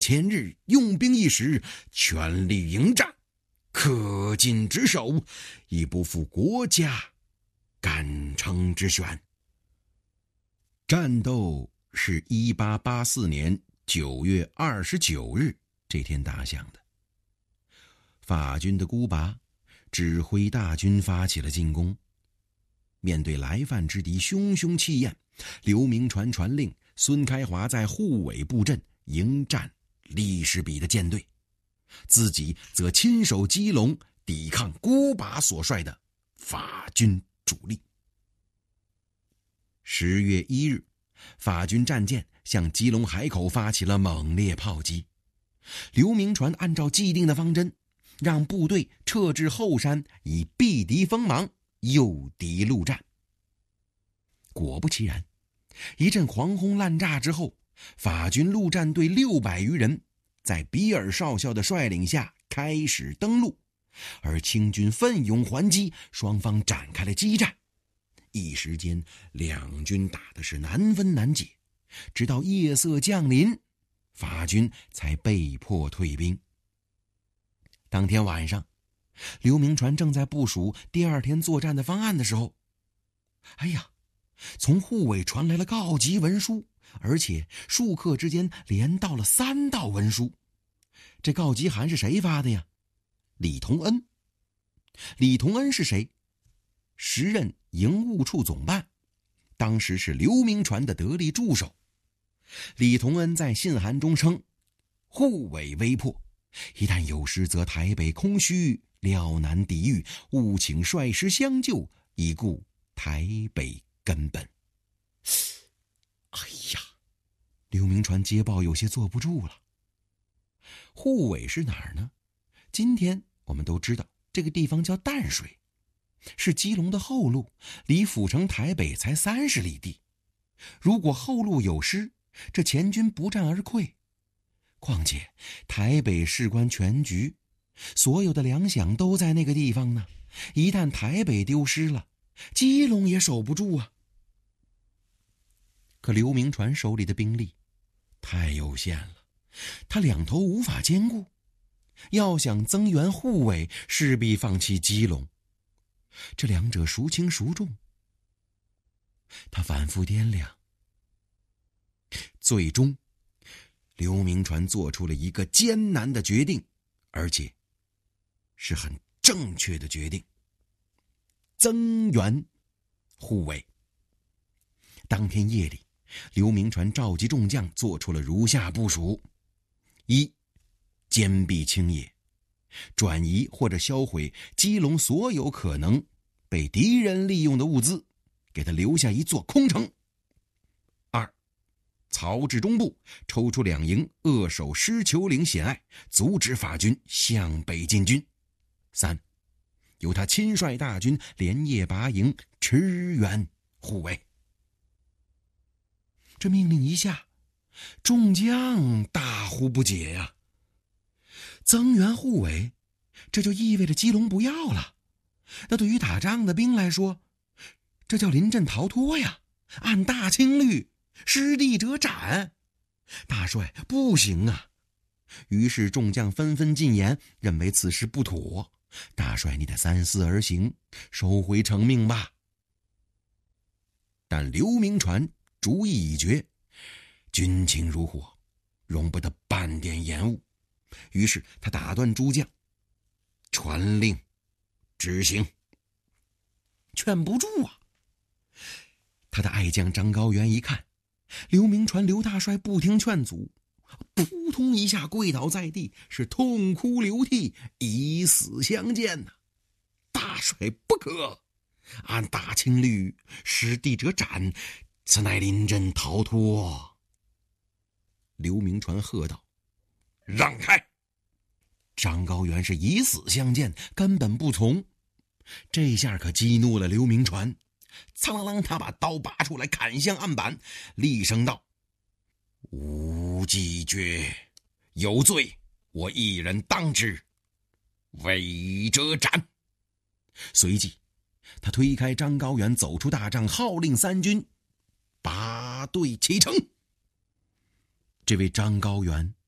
前日用兵一时，全力迎战，恪尽职守，已不负国家干城之选。战斗是1884年9月29日这天打响的。法军的孤拔指挥大军发起了进攻。面对来犯之敌汹汹气焰，刘铭传传令孙开华在护卫布阵迎战利士比的舰队，自己则亲守基隆，抵抗孤拔所率的法军主力。10月1日，法军战舰向基隆海口发起了猛烈炮击。刘铭传按照既定的方针，让部队撤至后山，以避敌锋芒，诱敌陆战。果不其然，一阵狂轰滥炸之后，法军陆战队600余人在比尔少校的率领下开始登陆，而清军奋勇还击，双方展开了激战。一时间，两军打的是难分难解，直到夜色降临，法军才被迫退兵。当天晚上，刘铭传正在部署第二天作战的方案的时候，哎呀，从护卫传来了告急文书，而且数刻之间连到了3道文书。这告急函是谁发的呀？李同恩。李同恩是谁？时任营务处总办，当时是刘铭传的得力助手。李同恩在信函中称，护卫危迫，一旦有失则台北空虚，料难抵御，务请率师相救，以顾台北根本。哎呀，刘铭传接报有些坐不住了。护卫是哪儿呢？今天我们都知道这个地方叫淡水，是基隆的后路，离府城台北才30里地。如果后路有失，这前军不战而溃。况且台北事关全局，所有的粮饷都在那个地方呢，一旦台北丢失了，基隆也守不住啊。可刘铭传手里的兵力太有限了，他两头无法兼顾，要想增援护卫，势必放弃基隆，这两者孰轻孰重？他反复掂量，最终刘铭传做出了一个艰难的决定，而且是很正确的决定：增援护卫。当天夜里，刘铭传召集众将，做出了如下部署：一、坚壁清野，转移或者销毁基隆所有可能被敌人利用的物资，给他留下一座空城。二、曹至中部，抽出2营扼守狮球岭险隘，阻止法军向北进军。三、由他亲率大军连夜拔营，驰援护卫。这命令一下，众将大呼不解呀！增援护卫，这就意味着基隆不要了。那对于打仗的兵来说，这叫临阵逃脱呀！按大清律，失地者斩。大帅不行啊！于是众将纷纷进言，认为此事不妥。大帅你得三思而行，收回成命吧。但刘铭传主意已决，军情如火，容不得半点延误。于是他打断诸将，传令执行。劝不住啊！他的爱将张高原一看，刘铭传刘大帅不听劝阻，扑通一下跪倒在地，是痛哭流涕，以死相见呐！大帅不可！按大清律，失地者斩，此乃临阵逃脱。刘铭传喝道：让开！张高原是以死相见，根本不从。这下可激怒了刘铭传，苍啷啷他把刀拔出来，砍向案板，厉声道：无计决，有罪，我一人当之，违者斩。随即他推开张高原，走出大帐，号令三军拔队启程。这位张高原